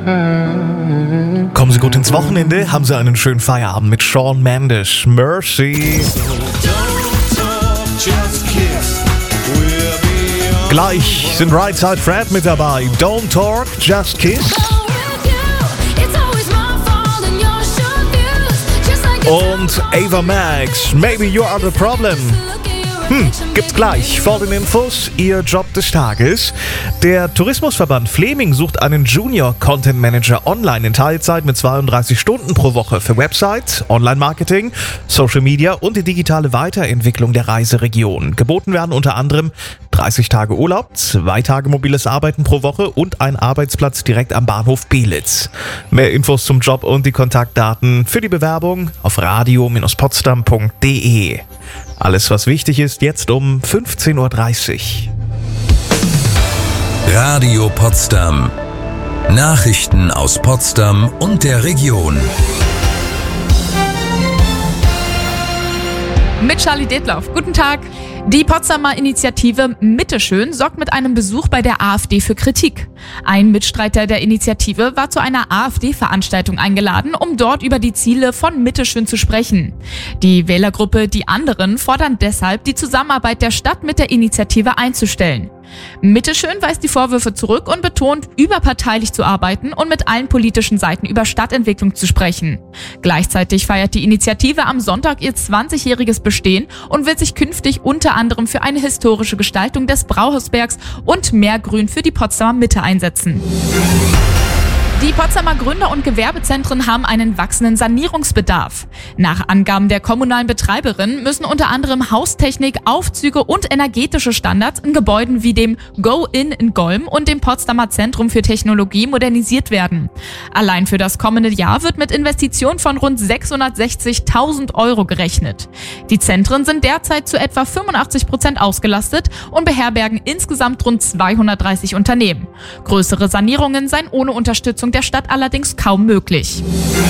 Kommen Sie gut ins Wochenende, haben Sie einen schönen Feierabend mit Shawn Mendes. Mercy. Gleich sind Right Side Fred mit dabei. Don't Talk, Just Kiss. Und Ava Max, Maybe You Are The Problem. Gibt's gleich vor den Infos, Ihr Job des Tages. Der Tourismusverband Fleming sucht einen Junior Content Manager online in Teilzeit mit 32 Stunden pro Woche für Website, Online-Marketing, Social Media und die digitale Weiterentwicklung der Reiseregion. Geboten werden unter anderem 30 Tage Urlaub, 2 Tage mobiles Arbeiten pro Woche und ein Arbeitsplatz direkt am Bahnhof Belitz. Mehr Infos zum Job und die Kontaktdaten für die Bewerbung auf radio-potsdam.de. Alles, was wichtig ist, jetzt um 15.30 Uhr. Radio Potsdam. Nachrichten aus Potsdam und der Region. Mit Charlie Detloff. Guten Tag. Die Potsdamer Initiative Mitte schön sorgt mit einem Besuch bei der AfD für Kritik. Ein Mitstreiter der Initiative war zu einer AfD-Veranstaltung eingeladen, um dort über die Ziele von Mitte schön zu sprechen. Die Wählergruppe Die Anderen fordern deshalb, die Zusammenarbeit der Stadt mit der Initiative einzustellen. Mitte schön weist die Vorwürfe zurück und betont, überparteilich zu arbeiten und mit allen politischen Seiten über Stadtentwicklung zu sprechen. Gleichzeitig feiert die Initiative am Sonntag ihr 20-jähriges Bestehen und will sich künftig unter anderem für eine historische Gestaltung des Brauhausbergs und mehr Grün für die Potsdamer Mitte einsetzen. Die Potsdamer Gründer- und Gewerbezentren haben einen wachsenden Sanierungsbedarf. Nach Angaben der kommunalen Betreiberin müssen unter anderem Haustechnik, Aufzüge und energetische Standards in Gebäuden wie dem Go-In in Golm und dem Potsdamer Zentrum für Technologie modernisiert werden. Allein für das kommende Jahr wird mit Investitionen von rund 660.000 Euro gerechnet. Die Zentren sind derzeit zu etwa 85% ausgelastet und beherbergen insgesamt rund 230 Unternehmen. Größere Sanierungen seien ohne Unterstützung der Stadt allerdings kaum möglich.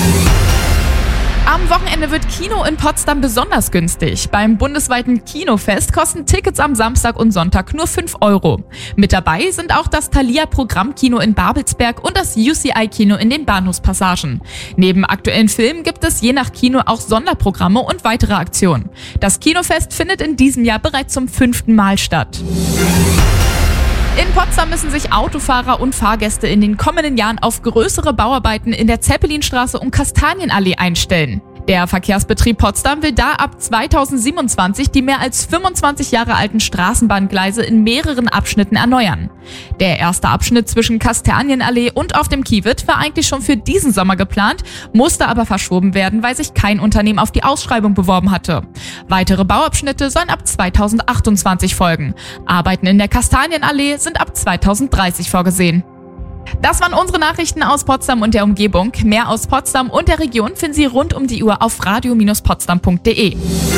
Am Wochenende wird Kino in Potsdam besonders günstig. Beim bundesweiten Kinofest kosten Tickets am Samstag und Sonntag nur 5 Euro. Mit dabei sind auch das Thalia Programmkino in Babelsberg und das UCI-Kino in den Bahnhofspassagen. Neben aktuellen Filmen gibt es je nach Kino auch Sonderprogramme und weitere Aktionen. Das Kinofest findet in diesem Jahr bereits zum 5. Mal statt. In Potsdam müssen sich Autofahrer und Fahrgäste in den kommenden Jahren auf größere Bauarbeiten in der Zeppelinstraße und Kastanienallee einstellen. Der Verkehrsbetrieb Potsdam will da ab 2027 die mehr als 25 Jahre alten Straßenbahngleise in mehreren Abschnitten erneuern. Der erste Abschnitt zwischen Kastanienallee und auf dem Kiewit war eigentlich schon für diesen Sommer geplant, musste aber verschoben werden, weil sich kein Unternehmen auf die Ausschreibung beworben hatte. Weitere Bauabschnitte sollen ab 2028 folgen. Arbeiten in der Kastanienallee sind ab 2030 vorgesehen. Das waren unsere Nachrichten aus Potsdam und der Umgebung. Mehr aus Potsdam und der Region finden Sie rund um die Uhr auf radio-potsdam.de.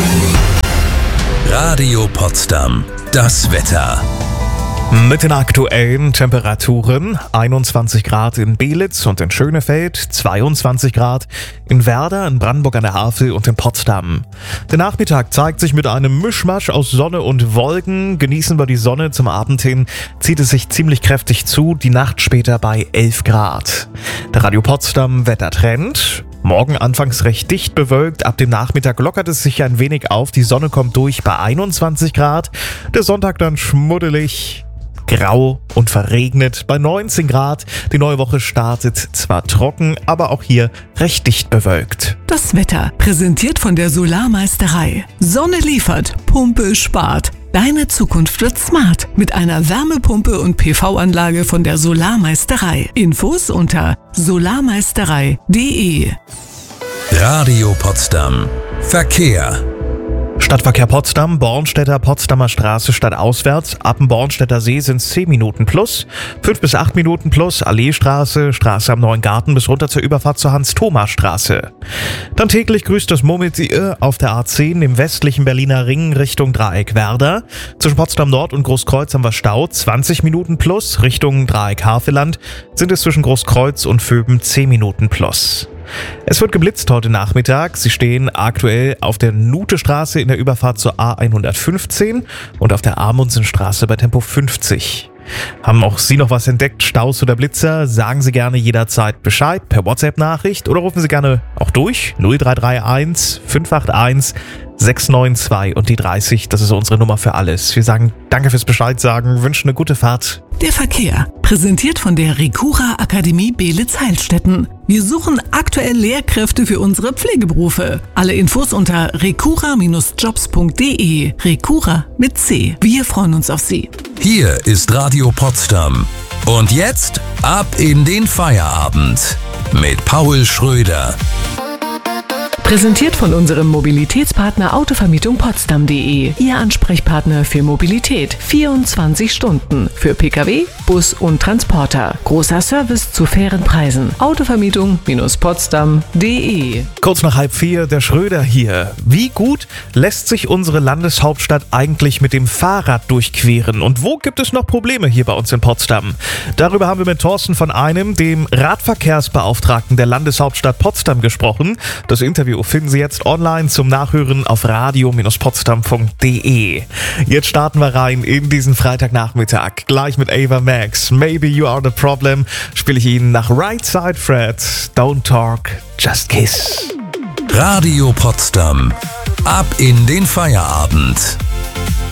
Radio Potsdam. Das Wetter. Mit den aktuellen Temperaturen 21 Grad in Belitz und in Schönefeld, 22 Grad in Werder, in Brandenburg an der Havel und in Potsdam. Der Nachmittag zeigt sich mit einem Mischmasch aus Sonne und Wolken. Genießen wir die Sonne, zum Abend hin zieht es sich ziemlich kräftig zu, die Nacht später bei 11 Grad. Der Radio Potsdam Wettertrend. Morgen anfangs recht dicht bewölkt, ab dem Nachmittag lockert es sich ein wenig auf, die Sonne kommt durch bei 21 Grad. Der Sonntag dann schmuddelig, grau und verregnet bei 19 Grad. Die neue Woche startet zwar trocken, aber auch hier recht dicht bewölkt. Das Wetter präsentiert von der Solarmeisterei. Sonne liefert, Pumpe spart. Deine Zukunft wird smart mit einer Wärmepumpe und PV-Anlage von der Solarmeisterei. Infos unter solarmeisterei.de. Radio Potsdam. Verkehr. Stadtverkehr Potsdam, Bornstedter Potsdamer Straße stadtauswärts. Ab dem Bornstedter See sind es 10 Minuten plus, 5 bis 8 Minuten plus, Alleestraße, Straße am Neuen Garten bis runter zur Überfahrt zur Hans-Thoma-Straße. Dann täglich grüßt das Murmeltier auf der A10 im westlichen Berliner Ring Richtung Dreieck Werder. Zwischen Potsdam Nord und Großkreuz haben wir Stau, 20 Minuten plus, Richtung Dreieck Havelland sind es zwischen Großkreuz und Vöben 10 Minuten plus. Es wird geblitzt heute Nachmittag. Sie stehen aktuell auf der Nutestraße in der Überfahrt zur A115 und auf der Amundsenstraße bei Tempo 50. Haben auch Sie noch was entdeckt, Staus oder Blitzer? Sagen Sie gerne jederzeit Bescheid per WhatsApp-Nachricht oder rufen Sie gerne auch durch 0331 581 692 und die 30, das ist unsere Nummer für alles. Wir sagen danke fürs Bescheid sagen, wünschen eine gute Fahrt. Der Verkehr, präsentiert von der Recura Akademie Beelitz-Heilstätten. Wir suchen aktuell Lehrkräfte für unsere Pflegeberufe. Alle Infos unter recura-jobs.de. Recura mit C. Wir freuen uns auf Sie. Hier ist Radio Potsdam. Und jetzt ab in den Feierabend mit Paul Schröder. Präsentiert von unserem Mobilitätspartner Autovermietung Potsdam.de. Ihr Ansprechpartner für Mobilität. 24 Stunden. Für Pkw, Bus und Transporter. Großer Service zu fairen Preisen. Autovermietung-potsdam.de. Kurz nach 3:30, der Schröder hier. Wie gut lässt sich unsere Landeshauptstadt eigentlich mit dem Fahrrad durchqueren? Und wo gibt es noch Probleme hier bei uns in Potsdam? Darüber haben wir mit Thorsten von Einem, dem Radverkehrsbeauftragten der Landeshauptstadt Potsdam, gesprochen. Das Interview finden Sie jetzt online zum Nachhören auf radio-potsdam.de. Jetzt starten wir rein in diesen Freitagnachmittag. Gleich mit Ava Max. Maybe You Are the Problem spiele ich Ihnen nach Right Side Fred. Don't Talk, Just Kiss. Radio Potsdam. Ab in den Feierabend.